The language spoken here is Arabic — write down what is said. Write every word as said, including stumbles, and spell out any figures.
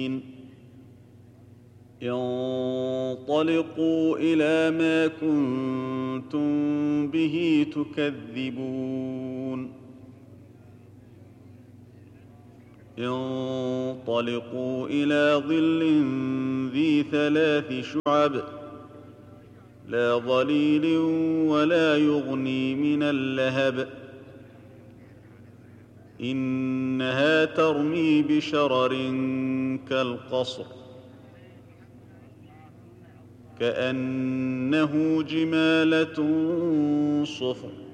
انطلقوا إلى ما كنتم به تكذبون انطلقوا إلى ظل ذي ثلاث شعب لا ظليل ولا يغني من اللهب إنها ترمي بشرر كالقصر كأنه جمالة صفر